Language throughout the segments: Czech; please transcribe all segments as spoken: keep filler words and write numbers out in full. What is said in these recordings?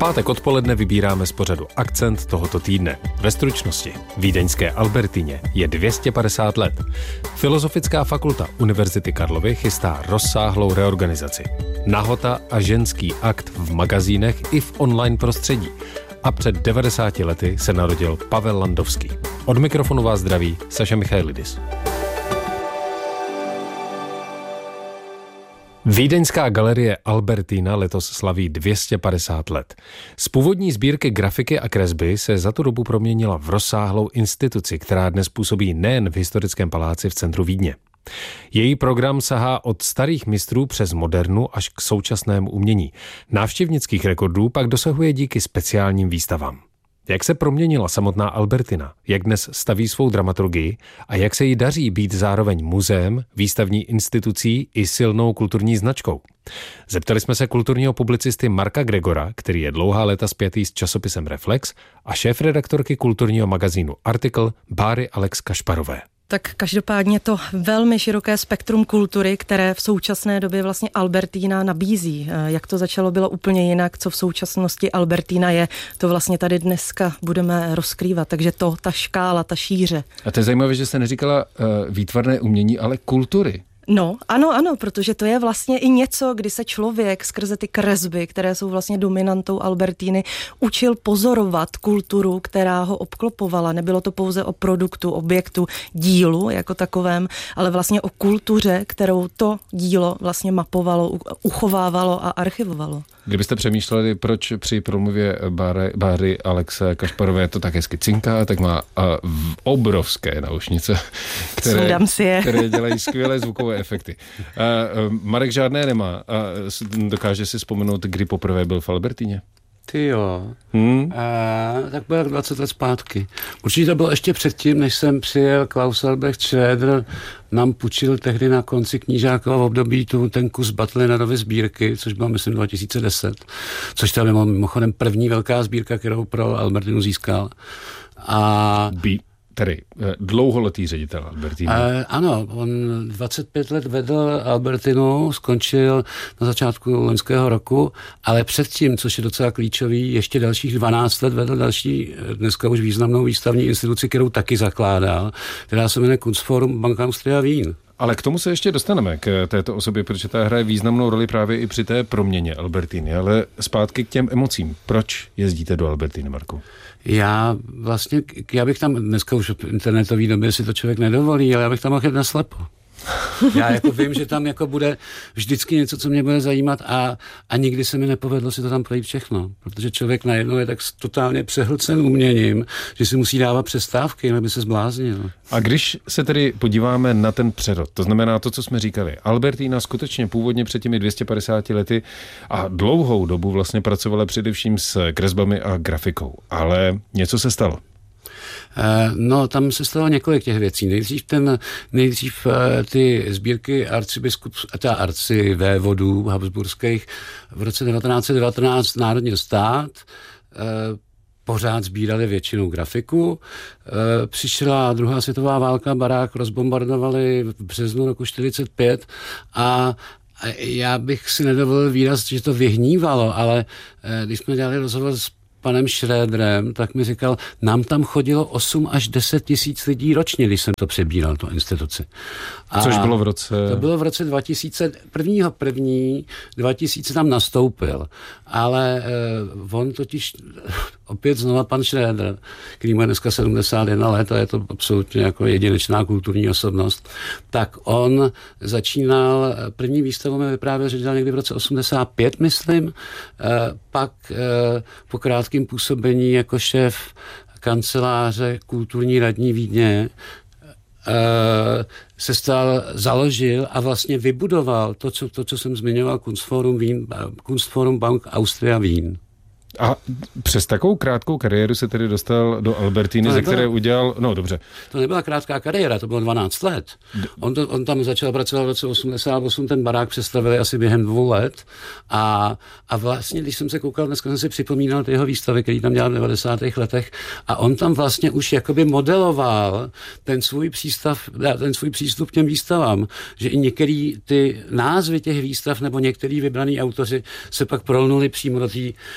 pátek odpoledne vybíráme z pořadu Akcent tohoto týdne. Ve stručnosti. Vídeňské Albertině je dvě stě padesát let. Filozofická fakulta Univerzity Karlovy chystá rozsáhlou reorganizaci. Nahota a ženský akt v magazínech i v online prostředí. A před devadesáti lety se narodil Pavel Landovský. Od mikrofonu vás zdraví Saša Michailidis. Vídeňská galerie Albertina letos slaví dvě stě padesát let. Z původní sbírky grafiky a kresby se za tu dobu proměnila v rozsáhlou instituci, která dnes působí nejen v historickém paláci v centru Vídně. Její program sahá od starých mistrů přes modernu až k současnému umění. Návštěvnických rekordů pak dosahuje díky speciálním výstavám. Jak se proměnila samotná Albertina, jak dnes staví svou dramaturgii a jak se jí daří být zároveň muzeem, výstavní institucí i silnou kulturní značkou? Zeptali jsme se kulturního publicisty Marka Gregora, který je dlouhá léta spjatý s časopisem Reflex, a šéfredaktorky kulturního magazínu Article Báry Alex Kašparové. Tak každopádně to velmi široké spektrum kultury, které v současné době vlastně Albertina nabízí. Jak to začalo, bylo úplně jinak, co v současnosti Albertina je, to vlastně tady dneska budeme rozkrývat. Takže to, ta škála, ta šíře. A to je zajímavé, že jste neříkala uh, výtvarné umění, ale kultury. No, ano, ano, protože to je vlastně i něco, kdy se člověk skrze ty kresby, které jsou vlastně dominantou Albertiny, učil pozorovat kulturu, která ho obklopovala. Nebylo to pouze o produktu, objektu, dílu jako takovém, ale vlastně o kultuře, kterou to dílo vlastně mapovalo, uchovávalo a archivovalo. Kdybyste přemýšleli, proč při promluvě Báry, Báry Alexe Kašparové to tak hezky cinká, tak má uh, obrovské naušnice, které, které dělají skvělé zvukové efekty. Uh, Marek žádné nemá. Uh, dokáže si vzpomenout, kdy poprvé byl v Albertině? Ty jo. Hmm? A, tak bylo dvacet let zpátky. Určitě to bylo ještě předtím, než jsem přijel. Klaus Albrecht Schroeder nám půjčil tehdy na konci knížákového období tu, ten kus Battlenerovy sbírky, což bylo, myslím, dva tisíce deset. Což to byla mimochodem první velká sbírka, kterou pro Albertinu získal. A... Bí. Tedy dlouholetý ředitel Albertina. E, ano, on dvacet pět let vedl Albertinu, skončil na začátku loňského roku, ale předtím, což je docela klíčový, ještě dalších dvanáct let vedl další, dneska už významnou výstavní instituci, kterou taky zakládal, která se jmenuje Kunstforum Bank Austria Wien. Ale k tomu se ještě dostaneme, k této osobě, protože ta hraje významnou roli právě i při té proměně Albertiny. Ale zpátky k těm emocím. Proč jezdíte do Albertiny, Marku? Já vlastně, já bych tam, dneska už v internetové době si to člověk nedovolí, ale já bych tam mohl jít naslepo. Já jako vím, že tam jako bude vždycky něco, co mě bude zajímat a, a nikdy se mi nepovedlo si to tam projít všechno, protože člověk najednou je tak totálně přehlcen uměním, že si musí dávat přestávky, aby se zbláznil. A když se tedy podíváme na ten přerod, to znamená to, co jsme říkali, Albertina skutečně původně před těmi dvěma sty padesáti lety a dlouhou dobu vlastně pracovala především s kresbami a grafikou, ale něco se stalo. No, tam se stalo několik těch věcí. Nejdřív, ten, nejdřív ty sbírky arcibiskup, ta arcivévodů habsburských v roce devatenáct set devatenáct národně stát pořád sbírali většinou grafiku. Přišla druhá světová válka, barák rozbombardovali v březnu roku čtyřicet pět a já bych si nedovolil výraz, že to vyhnívalo, ale když jsme dělali rozhovor s panem Schroederem, tak mi říkal, nám tam chodilo osm až deset tisíc lidí ročně, když jsem to přebíral, tu instituci. A což bylo v roce... To bylo v roce dva tisíce, prvního první, dva tisíce tam nastoupil. Ale eh, on totiž, opět znova pan Schroeder, který má dneska sedmdesát jedna let a je to absolutně jako jedinečná kulturní osobnost, tak on začínal, první výstavu mi vyprávěl, že dělal někdy v roce osmdesát pět, myslím, eh, pak eh, po krátkém působení jako šéf kanceláře kulturní radní Vídně se stal, založil a vlastně vybudoval to, co, to, co jsem zmiňoval, Kunstforum Wien, Kunstforum Bank Austria Wien. A přes takovou krátkou kariéru se tedy dostal do Albertiny, ze které udělal, no dobře. To nebyla krátká kariéra, to bylo dvanáct let. On, to, on tam začal pracovat v roce osmdesát osm, ten barák přestavili asi během dvou let a, a vlastně, když jsem se koukal, dneska jsem si připomínal ty jeho výstavy, který tam dělal v devadesátých letech a on tam vlastně už jakoby modeloval ten svůj přístav, ten svůj přístup k těm výstavám, že i některý ty názvy těch výstav nebo některý vybraný autoři se pak prolnuli přímo do té do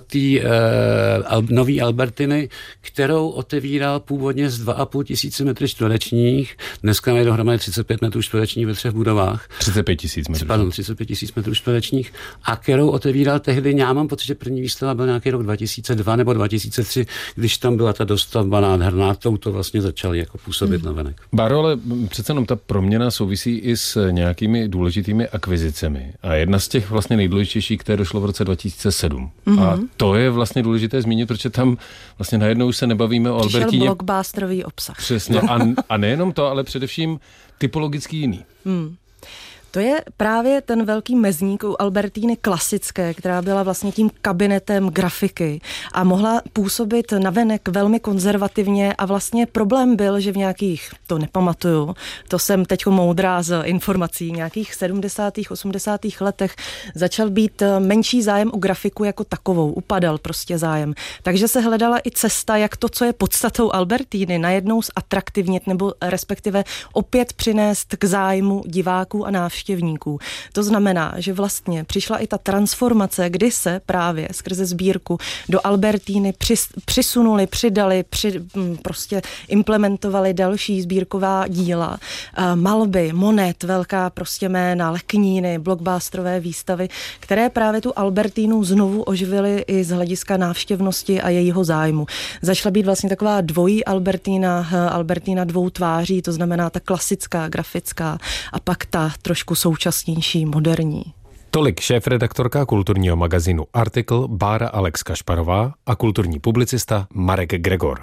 té uh, al, nový Albertiny, kterou otevíral původně z dva a půl tisíce metrů čtverečních. Dneska je dohromady třicet pět metrů čtverečních ve třech budovách. třicet pět tisíc metrů. Pardon, třicet pět tisíc metrů čtverečních. A kterou otevíral tehdy, já mám pocit, že první výstava byl nějaký rok dva tisíce dva nebo dva tisíce tři, když tam byla ta dostavba nádherná, to vlastně začali jako působit hmm. navenek. Báro, ale přece jenom ta proměna souvisí i s nějakými důležitými akvizicemi. A jedna z těch vlastně nejdůležitějších, které došlo v roce dva tisíce sedm. Mm-hmm. A to je vlastně důležité zmínit, protože tam vlastně najednou už se nebavíme o Přišel Albertíně. blockbusterový obsah. Přesně. A, a nejenom to, ale především typologicky jiný. Hmm. To je právě ten velký mezník u Albertíny klasické, která byla vlastně tím kabinetem grafiky a mohla působit navenek velmi konzervativně a vlastně problém byl, že v nějakých, to nepamatuju, to jsem teďko moudrá z informací, nějakých sedmdesátých, osmdesátých letech začal být menší zájem o grafiku jako takovou, upadal prostě zájem. Takže se hledala i cesta, jak to, co je podstatou Albertíny, najednou zatraktivnit nebo respektive opět přinést k zájmu diváků a návštěvníků. To znamená, že vlastně přišla i ta transformace, kdy se právě skrze sbírku do Albertíny přis, přisunuli, přidali, při, prostě implementovali další sbírková díla, malby, Monet, velká prostě jména, Lekníny, blockbusterové výstavy, které právě tu Albertínu znovu oživily i z hlediska návštěvnosti a jejího zájmu. Začala být vlastně taková dvojí Albertína, Albertína dvou tváří, to znamená ta klasická, grafická a pak ta trošku současnější, moderní. Tolik šéfredaktorka kulturního magazínu Artikl Bára Alex Kašparová a kulturní publicista Marek Gregor.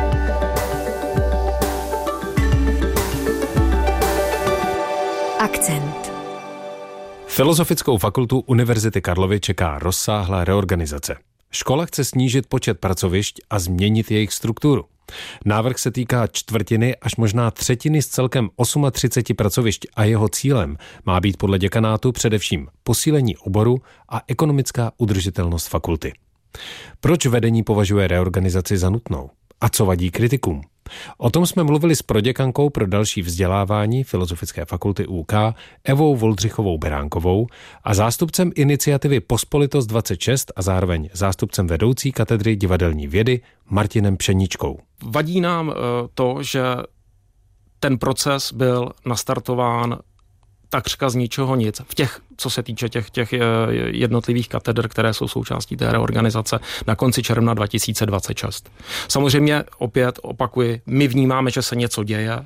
Akcent. Filozofickou fakultu Univerzity Karlovy čeká rozsáhlá reorganizace. Škola chce snížit počet pracovišť a změnit jejich strukturu. Návrh se týká čtvrtiny až možná třetiny z celkem třicet osm pracovišť a jeho cílem má být podle děkanátu především posílení oboru a ekonomická udržitelnost fakulty. Proč vedení považuje reorganizaci za nutnou? A co vadí kritikům? O tom jsme mluvili s proděkankou pro další vzdělávání Filozofické fakulty U K Evou Voldřichovou Beránkovou a zástupcem iniciativy Pospolitost dvacet šest a zároveň zástupcem vedoucí katedry divadelní vědy Martinem Pšeničkou. Vadí nám to, že ten proces byl nastartován takřka z ničeho nic. V těch, co se týče těch, těch jednotlivých katedr, které jsou součástí té reorganizace na konci června dva tisíce dvacet šest. Samozřejmě opět opakuji, my vnímáme, že se něco děje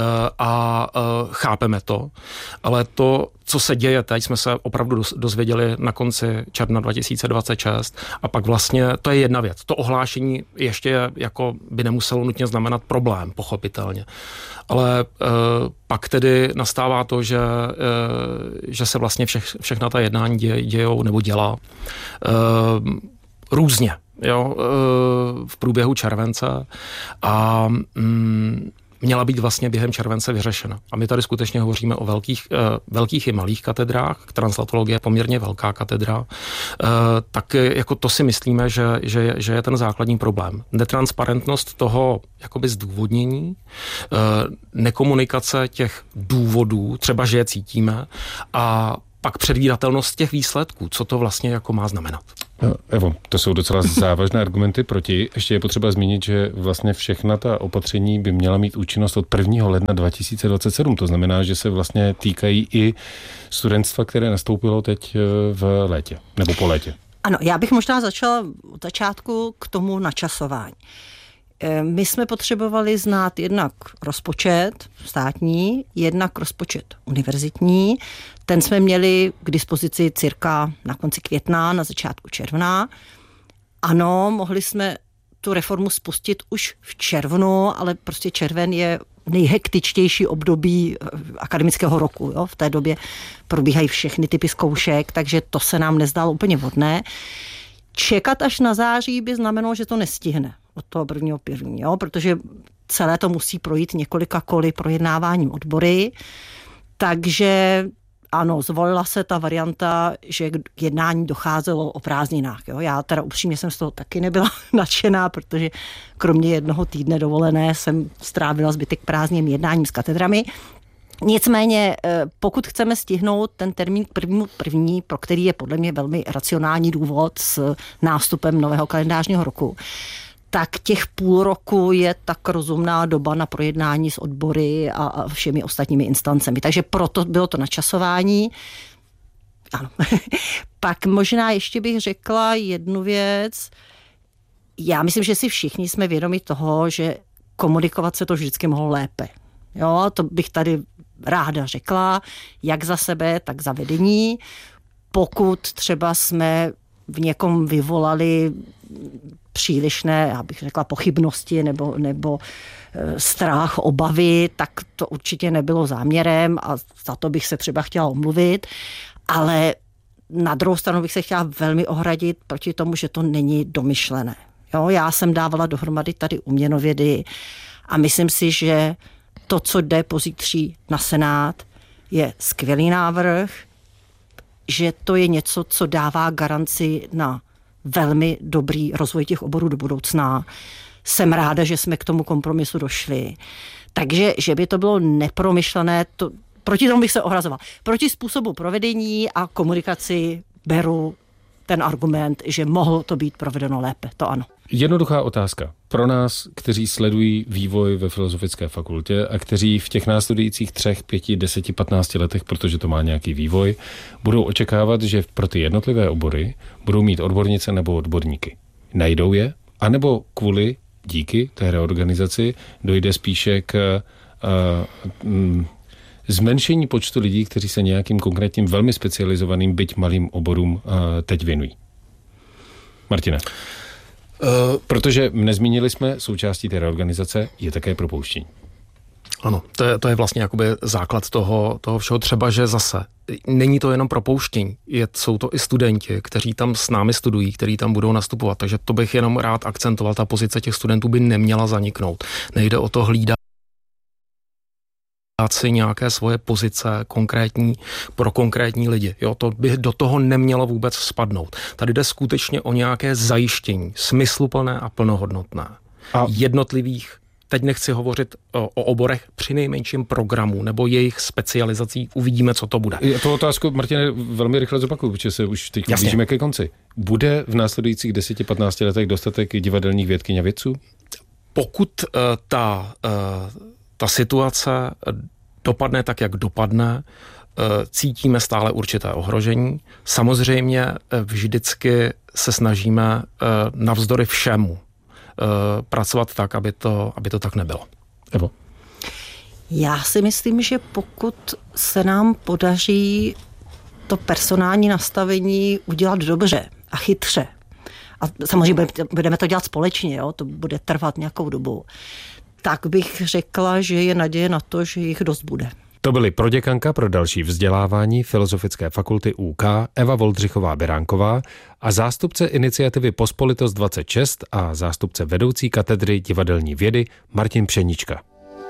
a chápeme to, ale to, co se děje teď, jsme se opravdu dozvěděli na konci června dva tisíce dvacet šest a pak vlastně to je jedna věc. To ohlášení ještě jako by nemuselo nutně znamenat problém, pochopitelně. Ale e, pak tedy nastává to, že, e, že se vlastně všech, všechna ta jednání děj, dějou nebo dělá e, různě, jo, e, v průběhu července a mm, měla být vlastně během července vyřešena. A my tady skutečně hovoříme o velkých, eh, velkých i malých katedrách. Translatologie je poměrně velká katedra. Eh, tak jako to si myslíme, že, že, že je ten základní problém. Netransparentnost toho jakoby zdůvodnění, eh, nekomunikace těch důvodů, třeba že je cítíme, a pak předvídatelnost těch výsledků, co to vlastně jako má znamenat. No, Evo, to jsou docela závažné argumenty proti. Ještě je potřeba zmínit, že vlastně všechna ta opatření by měla mít účinnost od prvního ledna dva tisíce dvacet sedm. To znamená, že se vlastně týkají i studentstva, které nastoupilo teď v létě, nebo po létě. Ano, já bych možná začala od začátku k tomu načasování. My jsme potřebovali znát jednak rozpočet státní, jednak rozpočet univerzitní. Ten jsme měli k dispozici cirka na konci května, na začátku června. Ano, mohli jsme tu reformu spustit už v červnu, ale prostě červen je nejhektičtější období akademického roku. Jo? V té době probíhají všechny typy zkoušek, takže to se nám nezdálo úplně vhodné. Čekat až na září by znamenalo, že to nestihne od toho prvního prvního, protože celé to musí projít několika koly projednáváním odbory. Takže ano, zvolila se ta varianta, že k jednání docházelo o prázdninách. Jo? Já teda upřímně jsem z toho taky nebyla nadšená, protože kromě jednoho týdne dovolené jsem strávila zbytek prázdným jednáním s katedrami. Nicméně, pokud chceme stihnout ten termín k prvnímu první, pro který je podle mě velmi racionální důvod s nástupem nového kalendářního roku, tak těch půl roku je tak rozumná doba na projednání s odbory a všemi ostatními instancemi. Takže proto bylo to načasování. Ano. Pak možná ještě bych řekla jednu věc. Já myslím, že si všichni jsme vědomi toho, že komunikovat se to vždycky mohlo lépe. Jo, to bych tady ráda řekla, jak za sebe, tak za vedení. Pokud třeba jsme v někom vyvolali přílišné, já bych řekla, pochybnosti nebo, nebo strach, obavy, tak to určitě nebylo záměrem a za to bych se třeba chtěla omluvit, ale na druhou stranu bych se chtěla velmi ohradit proti tomu, že to není domyšlené. Jo, já jsem dávala dohromady tady uměnovědy a myslím si, že to, co jde pozítří na Senát, je skvělý návrh, že to je něco, co dává garanci na velmi dobrý rozvoj těch oborů do budoucna. Jsem ráda, že jsme k tomu kompromisu došli. Takže, že by to bylo nepromyšlené, to, proti tomu bych se ohrazovala. Proti způsobu provedení a komunikaci beru ten argument, že mohlo to být provedeno lépe. To ano. Jednoduchá otázka. Pro nás, kteří sledují vývoj ve Filozofické fakultě a kteří v těch následujících třech, pěti, deseti, patnácti letech, protože to má nějaký vývoj, budou očekávat, že pro ty jednotlivé obory budou mít odbornice nebo odborníky. Najdou je? A nebo kvůli, díky té reorganizaci, dojde spíše k uh, mm, zmenšení počtu lidí, kteří se nějakým konkrétním velmi specializovaným, byť malým oborům uh, teď věnují? Martine. Uh, Protože nezmínili jsme, součástí té reorganizace je také propouštění. Ano, to je, to je vlastně jakoby základ toho, toho všeho, třeba, že zase není to jenom propouštění, je, jsou to i studenti, kteří tam s námi studují, kteří tam budou nastupovat, takže to bych jenom rád akcentoval, ta pozice těch studentů by neměla zaniknout. Nejde o to hlídat si nějaké svoje pozice konkrétní pro konkrétní lidi. Jo, to by do toho nemělo vůbec spadnout. Tady jde skutečně o nějaké zajištění, smysluplné a plnohodnotné. A jednotlivých, teď nechci hovořit o, o oborech, přinejmenším programů nebo jejich specializací, uvidíme, co to bude. Já tu otázku, Martine, velmi rychle zopakuju, protože se už teď blížíme ke konci. Bude v následujících deseti patnácti letech dostatek divadelních vědkyň a vědců? Pokud uh, ta... Uh, Ta situace dopadne tak, jak dopadne, cítíme stále určité ohrožení. Samozřejmě vždycky se snažíme navzdory všemu pracovat tak, aby to, aby to tak nebylo. Evo? Já si myslím, že pokud se nám podaří to personální nastavení udělat dobře a chytře, a samozřejmě budeme to dělat společně, jo, to bude trvat nějakou dobu, tak bych řekla, že je naděje na to, že jich dost bude. To byly proděkanka pro další vzdělávání Filozofické fakulty U K Eva Voldřichová-Beránková a zástupce iniciativy Pospolitost dvacet šest a zástupce vedoucí katedry divadelní vědy Martin Pšenička.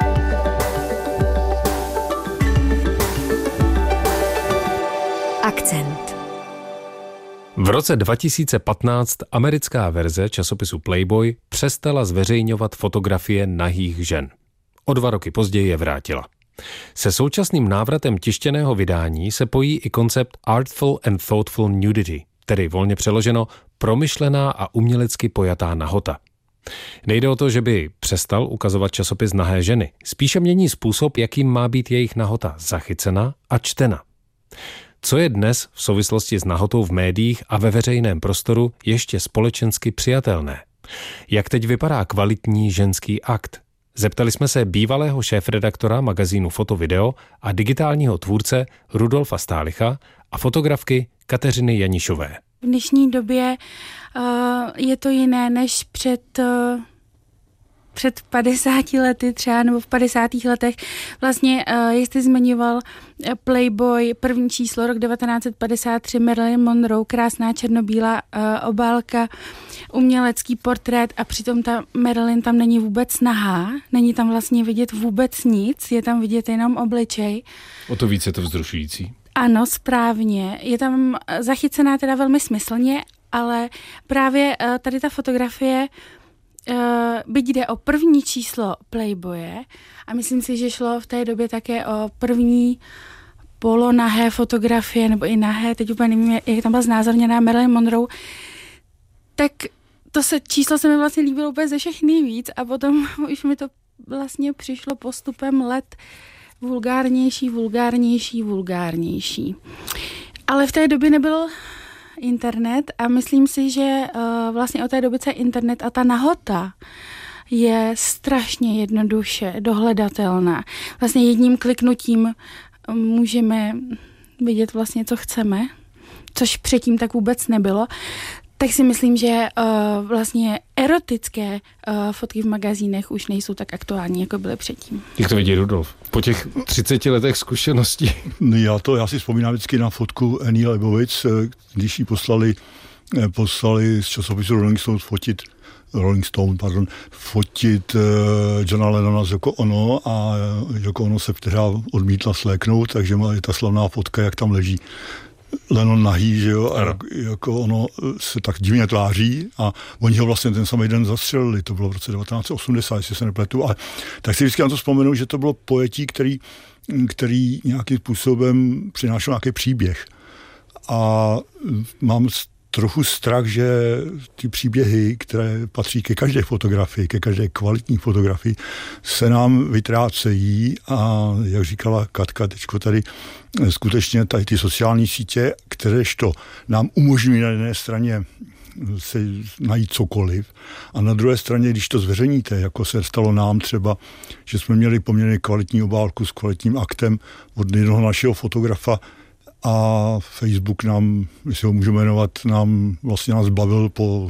Akcent. V roce dva tisíce patnáct americká verze časopisu Playboy přestala zveřejňovat fotografie nahých žen. O dva roky později je vrátila. Se současným návratem tištěného vydání se pojí i koncept artful and thoughtful nudity, tedy volně přeloženo promyšlená a umělecky pojatá nahota. Nejde o to, že by přestal ukazovat časopis nahé ženy, spíše mění způsob, jakým má být jejich nahota zachycena a čtena. Co je dnes v souvislosti s nahotou v médiích a ve veřejném prostoru ještě společensky přijatelné? Jak teď vypadá kvalitní ženský akt? Zeptali jsme se bývalého šéfredaktora magazínu Foto Video a digitálního tvůrce Rudolfa Stálicha a fotografky Kateřiny Janišové. V dnešní době uh, je to jiné než před... Uh... před padesáti lety třeba, nebo v padesátých letech. Vlastně, uh, jestli zmiňoval Playboy, první číslo, rok devatenáct set padesát tři, Marilyn Monroe, krásná černobílá uh, obálka, umělecký portrét a přitom ta Marilyn tam není vůbec nahá, není tam vlastně vidět vůbec nic, je tam vidět jenom obličej. O to víc je to vzrušující. Ano, správně. Je tam zachycená teda velmi smyslně, ale právě uh, tady ta fotografie byť jde o první číslo Playboye, a myslím si, že šlo v té době také o první polonahé fotografie, nebo i nahé, teď úplně nevím, jak tam byla znázorněná Marilyn Monroe, tak to se, číslo se mi vlastně líbilo úplně ze všech nejvíc a potom už mi to vlastně přišlo postupem let vulgárnější, vulgárnější, vulgárnější. Ale v té době nebyl internet a myslím si, že uh, vlastně od té doby se internet a ta nahota je strašně jednoduše dohledatelná. Vlastně jedním kliknutím můžeme vidět vlastně, co chceme, což předtím tak vůbec nebylo. Tak si myslím, že uh, vlastně erotické uh, fotky v magazínech už nejsou tak aktuální, jako byly předtím. Jak to vidí Rudolf? Po těch třiceti letech zkušeností? Já to, já si vzpomínám vždycky na fotku Annie Leibovitz, když jí poslali, poslali z časopisu Rolling Stone fotit Rolling Stone, pardon, fotit uh, Johna Lennona z Yoko Ono a Yoko Ono se vteřa odmítla sléknout, takže má ta slavná fotka, jak tam leží Lennon nahý, že jo, a jak, jako ono se tak divně tváří a oni ho vlastně ten samý den zastřelili, to bylo v roce devatenáct set osmdesát, jestli se nepletu, ale tak si vždycky na to vzpomenu, že to bylo pojetí, který, který nějakým způsobem přinášel nějaký příběh. A mám trochu strach, že ty příběhy, které patří ke každé fotografii, ke každé kvalitní fotografii, se nám vytrácejí a jak říkala Katka teďko tady, skutečně tady ty sociální sítě, kteréžto nám umožňují na jedné straně se najít cokoliv a na druhé straně, když to zveřejníte, jako se stalo nám třeba, že jsme měli poměrně kvalitní obálku s kvalitním aktem od jednoho našeho fotografa, a Facebook nám, jestli ho můžeme jmenovat, nám vlastně nás bavil po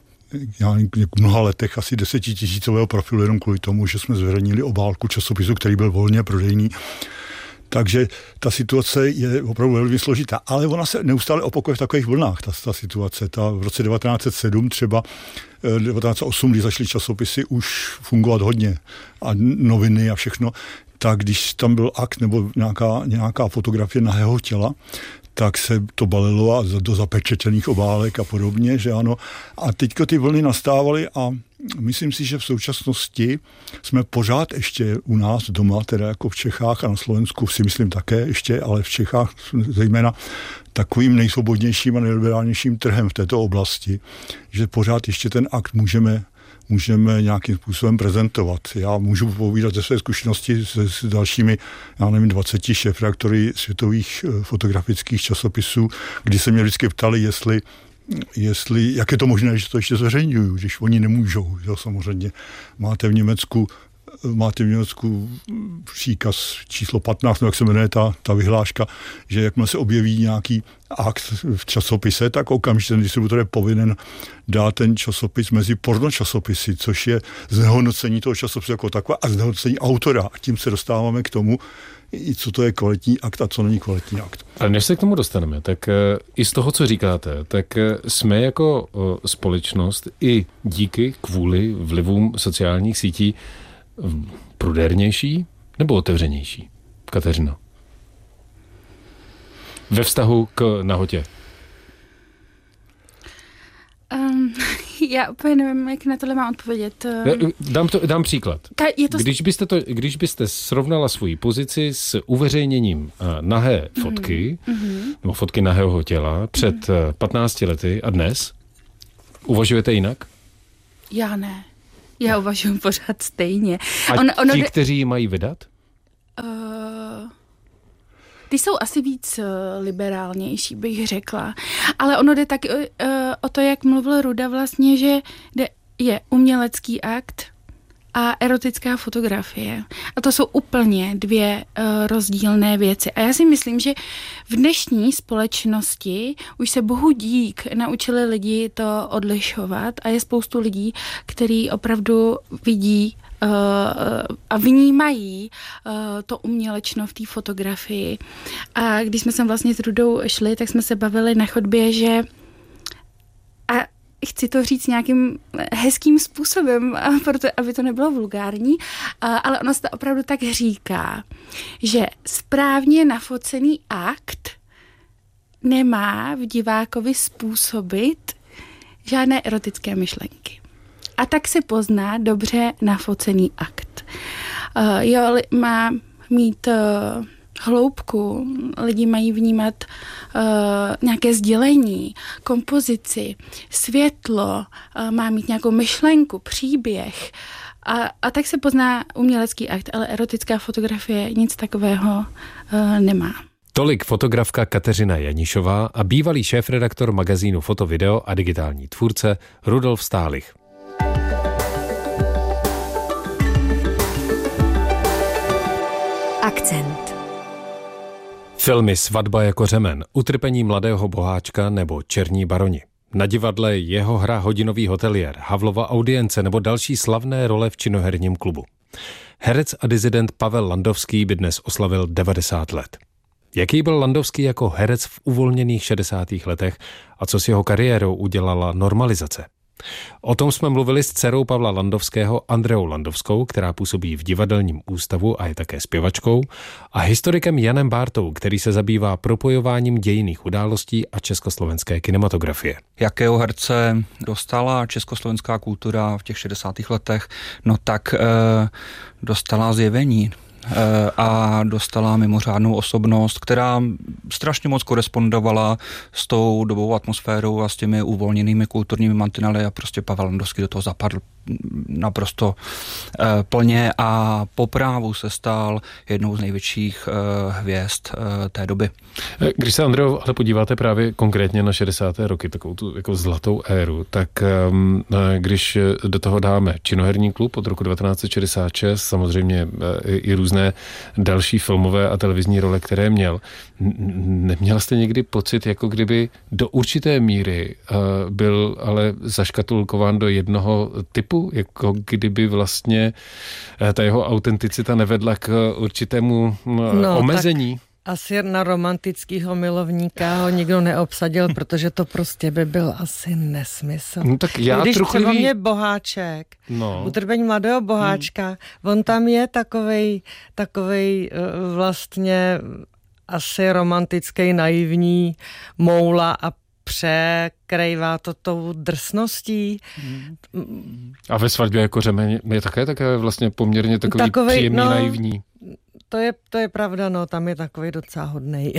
já mnoha letech asi desetitisícového profilu jenom kvůli tomu, že jsme zveřejnili obálku časopisu, který byl volně prodejný. Takže ta situace je opravdu velmi složitá, ale ona se neustále opakuje v takových vlnách, ta, ta situace. Ta v roce devatenáct set sedm třeba, devatenáct set osm, kdy začaly časopisy už fungovat hodně a noviny a všechno, tak když tam byl akt nebo nějaká, nějaká fotografie nahého těla, tak se to balilo a do zapečetěných obálek a podobně, že ano. A teďko ty vlny nastávaly a myslím si, že v současnosti jsme pořád ještě u nás doma, teda jako v Čechách a na Slovensku si myslím také ještě, ale v Čechách zejména takovým nejsvobodnějším a nejliberálnějším trhem v této oblasti, že pořád ještě ten akt můžeme můžeme nějakým způsobem prezentovat. Já můžu povídat ze své zkušenosti s, s dalšími, já nevím, dvaceti šéfredaktory světových fotografických časopisů, kdy se mě vždycky ptali, jestli, jestli jak je to možné, že to ještě zveřejňuju, když oni nemůžou. Jo, samozřejmě. Máte v Německu máte v Německu příkaz číslo patnáct, jak se jmenuje ta, ta vyhláška, že jakmile se objeví nějaký akt v časopise, tak okamžitě ten distributor je povinen dát ten časopis mezi pornočasopisy, což je znehodnocení toho časopisu jako takové a znehodnocení autora. A tím se dostáváme k tomu, co to je kvalitní akt a co není kvalitní akt. Ale než se k tomu dostaneme, tak i z toho, co říkáte, tak jsme jako společnost i díky, kvůli vlivům sociálních sítí prudérnější nebo otevřenější? Kateřino. Ve vztahu k nahotě. Um, já úplně nevím, jak na tohle mám odpovědět. Dám, to, dám příklad. Ta, je to... Když byste, to, když byste srovnala svoji pozici s uveřejněním uh, nahé fotky, mm-hmm. nebo fotky nahého těla před mm-hmm. patnácti lety a dnes, uvažujete jinak? Já ne. Já uvažuji pořád stejně. A on, ono ti, de... kteří ji mají vydat? Uh, ty jsou asi víc uh, liberálnější, bych řekla. Ale ono jde taky uh, o to, jak mluvil Ruda vlastně, že jde, je umělecký akt a erotická fotografie. A to jsou úplně dvě uh, rozdílné věci. A já si myslím, že v dnešní společnosti už se bohu dík naučili lidi to odlišovat a je spoustu lidí, kteří opravdu vidí uh, a vnímají uh, to umělečno v té fotografii. A když jsme sem vlastně s Rudou šli, tak jsme se bavili na chodbě, že a chci to říct nějakým hezkým způsobem, proto, aby to nebylo vulgární, ale ono se to opravdu tak říká, že správně nafocený akt nemá v divákovi způsobit žádné erotické myšlenky. A tak se pozná dobře nafocený akt. Uh, jo, má mít uh, hloubku, lidi mají vnímat uh, nějaké sdělení, kompozici, světlo, uh, má mít nějakou myšlenku, příběh. A, a tak se pozná umělecký akt, ale erotická fotografie nic takového uh, nemá. Tolik fotografka Kateřina Janišová a bývalý šéfredaktor magazínu Foto, Video a digitální tvůrce Rudolf Stálich. Akcent. Filmy Svatba jako řemen, Utrpení mladého boháčka nebo Černí baroni. Na divadle jeho hra Hodinový hoteliér, Havlova audience nebo další slavné role v činoherním klubu. Herec a disident Pavel Landovský by dnes oslavil devadesát let. Jaký byl Landovský jako herec v uvolněných šedesátých letech a co s jeho kariérou udělala normalizace? O tom jsme mluvili s dcerou Pavla Landovského Andreou Landovskou, která působí v divadelním ústavu a je také zpěvačkou, a historikem Janem Bártou, který se zabývá propojováním dějinných událostí a československé kinematografie. Jakého herce dostala československá kultura v těch šedesátých letech? No tak e, dostala zjevení a dostala mimořádnou osobnost, která strašně moc korespondovala s tou dobovou atmosférou a s těmi uvolněnými kulturními mantinely a prostě Pavel Landovský do toho zapadl naprosto eh, plně a po právu se stal jednou z největších eh, hvězd eh, té doby. Když se, Andreo, ale podíváte právě konkrétně na šedesáté roky, takovou tu jako zlatou éru, tak um, když do toho dáme činoherní klub od roku devatenáct set šedesát šest, samozřejmě i různé další filmové a televizní role, které měl, neměl jste někdy pocit, jako kdyby do určité míry uh, byl ale zaškatulkován do jednoho typu, jako kdyby vlastně ta jeho autenticita nevedla k určitému no, omezení? Asi na romantického milovníka ho nikdo neobsadil, protože to prostě by byl asi nesmysl. No, tak já Když truchlivý... třeba mě Boháček, no. Utrpení mladého boháčka, hmm. on tam je takovej, takovej vlastně asi romantický, naivní moula a překrývá to tou drsností. A ve Svatbě jako řemen je také také vlastně poměrně takový, takový příjemný, no, naivní. To je, to je pravda, no, tam je takový docela hodnej.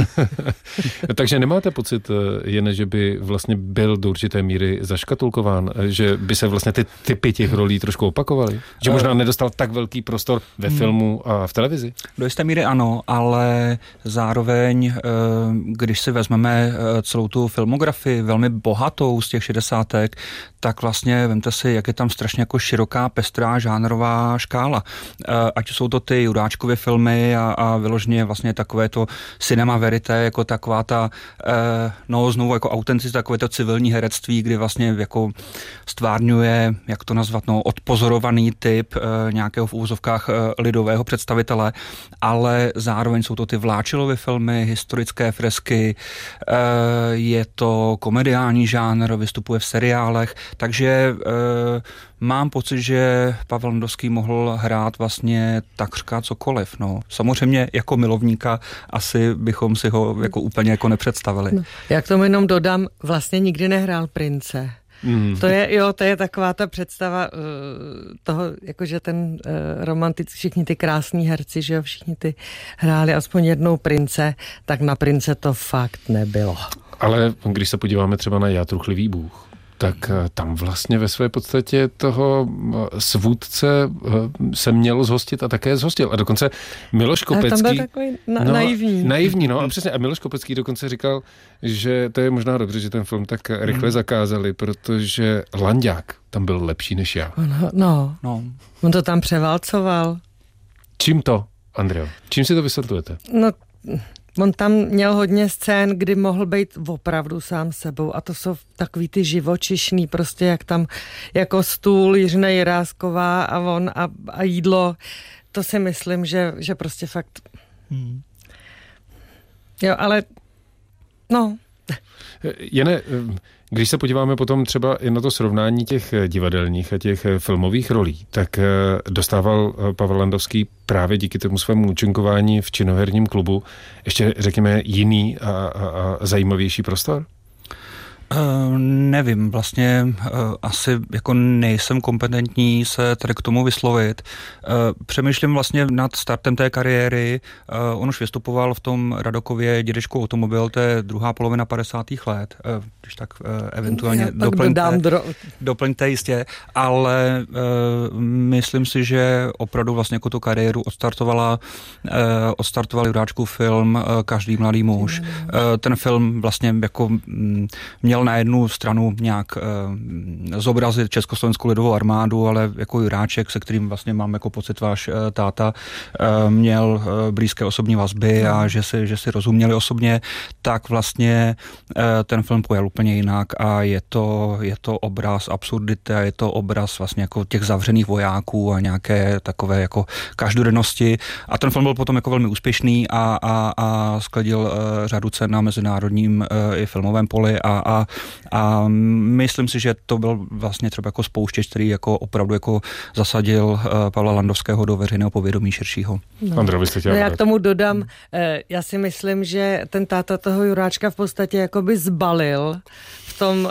Takže nemáte pocit, jen, že by vlastně byl do určité míry zaškatulkován, že by se vlastně ty typy těch rolí trošku opakovaly? Že možná nedostal tak velký prostor ve filmu a v televizi? Do jisté míry ano, ale zároveň, když si vezmeme celou tu filmografii, velmi bohatou z těch šedesátek, tak vlastně vemte si, jak je tam strašně jako široká, pestrá, žánrová škála. Ať jsou to ty Juráčkovy filmy a, a vyloženě vlastně takové to cinema verité, jako taková ta, eh, no znovu jako autenticita, takové to civilní herectví, kdy vlastně jako stvárňuje, jak to nazvat, no odpozorovaný typ eh, nějakého v úvozovkách eh, lidového představitele, ale zároveň jsou to ty Vláčilovy filmy, historické fresky, eh, je to komediální žánr, vystupuje v seriálech, takže eh, mám pocit, že Pavel Landovský mohl hrát vlastně takřka cokoliv. No. Samozřejmě jako milovníka asi bychom si ho jako úplně jako nepředstavili. No, já k tomu jenom dodám, vlastně nikdy nehrál prince. Mm. To je, jo, to je taková ta představa uh, toho, jakože ten uh, romantický, všichni ty krásní herci, že jo, všichni ty hráli aspoň jednou prince, tak na prince to fakt nebylo. Ale když se podíváme třeba na Já truchlivý bůh, tak tam vlastně ve své podstatě toho svůdce se měl zhostit a také zhostil. A dokonce Miloš Kopecký... Ale tam byl takový na, no, naivní. Naivní, no a přesně. A Miloš Kopecký dokonce říkal, že to je možná dobře, že ten film tak rychle zakázali, protože Landák tam byl lepší než já. No, no. no. On to tam převálcoval. Čím to, Andreo? Čím si to vysvětlujete? No... On tam měl hodně scén, kdy mohl být opravdu sám sebou a to jsou takový ty živočišný, prostě jak tam jako stůl Jiřina Jirásková a on a, a jídlo, to si myslím, že, že prostě fakt... Hmm. Jo, ale no... Jene, když se podíváme potom třeba i na to srovnání těch divadelních a těch filmových rolí, tak dostával Pavel Landovský právě díky tomu svému účinkování v činoherním klubu ještě, řekněme, jiný a, a, a zajímavější prostor? Uh, nevím, vlastně uh, asi jako nejsem kompetentní se tady k tomu vyslovit. Uh, přemýšlím vlastně nad startem té kariéry. Uh, on už vystupoval v tom Radokově Dědečku automobil, to je druhá polovina padesátých let, uh, když tak uh, eventuálně doplňte, dro... doplňte jistě, ale uh, myslím si, že opravdu vlastně jako tu kariéru odstartovala, uh, odstartoval Juráčkův film uh, Každý mladý muž. Uh, ten film vlastně jako mm, měl na jednu stranu nějak e, zobrazit Československou lidovou armádu, ale jako Juráček, se kterým vlastně mám jako pocit váš e, táta, e, měl e, blízké osobní vazby no. a že si, že si rozuměli osobně, tak vlastně e, ten film pojel úplně jinak a je to, je to obraz absurdity a je to obraz vlastně jako těch zavřených vojáků a nějaké takové jako každodennosti a ten film byl potom jako velmi úspěšný a, a, a skladil e, řadu cen na mezinárodním e, i filmovém poli a, a A myslím si, že to byl vlastně třeba jako spouštěč, který jako opravdu jako zasadil uh, Pavla Landovského do veřejného povědomí širšího. No. Andro, byste chtěla no, já k tomu dodám, eh, já si myslím, že ten táta toho Juráčka v podstatě jakoby zbalil v tom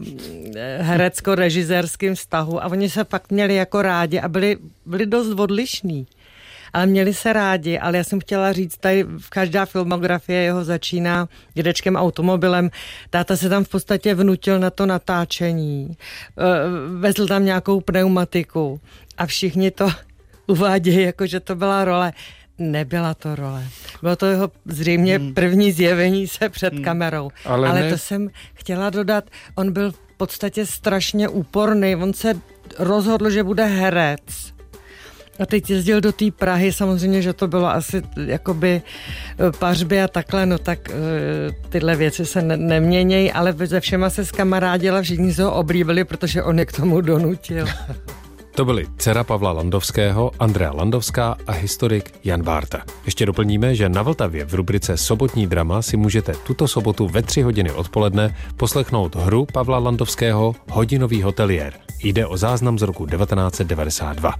eh, herecko-režisérském vztahu a oni se pak měli jako rádi a byli, byli dost odlišní. Ale měli se rádi, ale já jsem chtěla říct, tady každá filmografie jeho začíná Dědečkem automobilem. Táta se tam v podstatě vnutil na to natáčení, vezl tam nějakou pneumatiku a všichni to uvádějí, jako že to byla role. Nebyla to role. Bylo to jeho zřejmě první zjevení se před hmm. kamerou. Ale, ale ne... to jsem chtěla dodat, on byl v podstatě strašně úporný, on se rozhodl, že bude herec. A teď jezdil do té Prahy, samozřejmě, že to bylo asi jakoby pařby a takhle, no tak tyhle věci se ne- neměnějí, ale ze všema se zkamarádila, všichni se ho oblíbili, protože on je k tomu donutil. To byly dcera Pavla Landovského, Andrea Landovská a historik Jan Bárta. Ještě doplníme, že na Vltavě v rubrice Sobotní drama si můžete tuto sobotu ve tři hodiny odpoledne poslechnout hru Pavla Landovského Hodinový hoteliér. Jde o záznam z roku devatenáct set devadesát dva.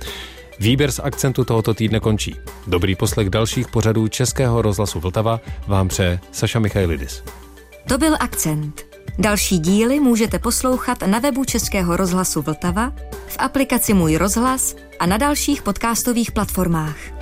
Výběr z akcentu tohoto týdne končí. Dobrý poslech dalších pořadů Českého rozhlasu Vltava vám přeje Saša Michailidis. To byl Akcent. Další díly můžete poslouchat na webu Českého rozhlasu Vltava, v aplikaci Můj rozhlas a na dalších podcastových platformách.